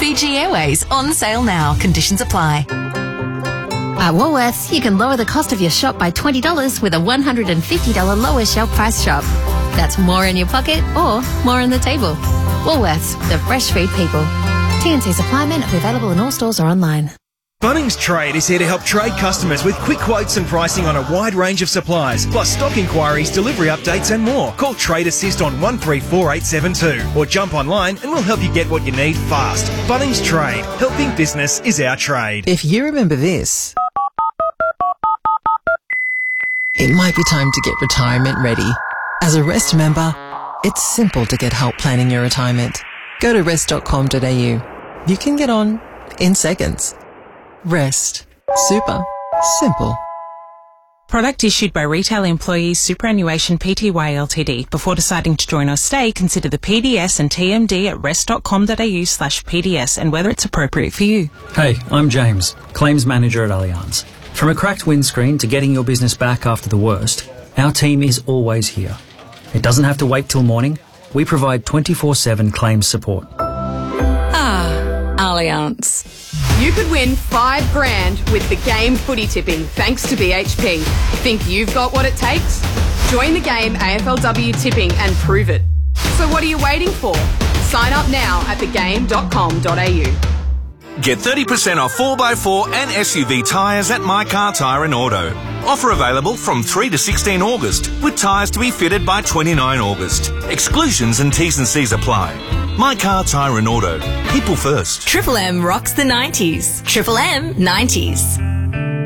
Fiji Airways, on sale now. Conditions apply. At Woolworths, you can lower the cost of your shop by $20 with a $150 lower shelf price shop. That's more in your pocket or more on the table. Woolworths, the fresh food people. TNT supply may not be available in all stores or online. Bunnings Trade is here to help trade customers with quick quotes and pricing on a wide range of supplies, plus stock inquiries, delivery updates and more. Call Trade Assist on 134872 or jump online and we'll help you get what you need fast. Bunnings Trade. Helping business is our trade. If you remember this, it might be time to get retirement ready. As a Rest member, it's simple to get help planning your retirement. Go to rest.com.au. You can get on in seconds. Rest. Super. Simple. Product issued by Retail Employees Superannuation Pty Ltd. Before deciding to join or stay, consider the PDS and TMD at rest.com.au/PDS and whether it's appropriate for you. Hey, I'm James, Claims Manager at Allianz. From a cracked windscreen to getting your business back after the worst, our team is always here. It doesn't have to wait till morning. We provide 24/7 claims support. Allianz. You could win $5,000 with the game footy tipping thanks to BHP. Think you've got what it takes? Join the game AFLW tipping and prove it. So what are you waiting for? Sign up now at thegame.com.au. Get 30% off 4x4 and SUV tyres at My Car Tyre and Auto. Offer available from 3 to 16 August, with tyres to be fitted by 29 August. Exclusions and T's and C's apply. My Car Tyre and Auto. People first. Triple M rocks the 90s. Triple M 90s.